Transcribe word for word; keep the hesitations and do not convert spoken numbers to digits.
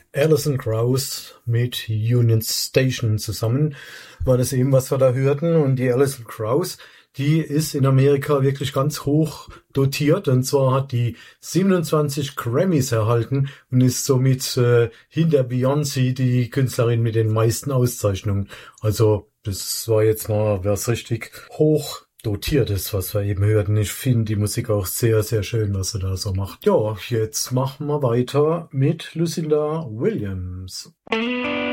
Alison Krauss mit Union Station zusammen war das eben, was wir da hörten. Und die Alison Krauss, die ist in Amerika wirklich ganz hoch dotiert. Und zwar hat die siebenundzwanzig Grammys erhalten und ist somit äh, hinter Beyoncé die Künstlerin mit den meisten Auszeichnungen. Also das war jetzt mal was richtig hoch dotiertes, was wir eben hörten. Ich finde die Musik auch sehr, sehr schön, was sie da so macht. Ja, jetzt machen wir weiter mit Lucinda Williams.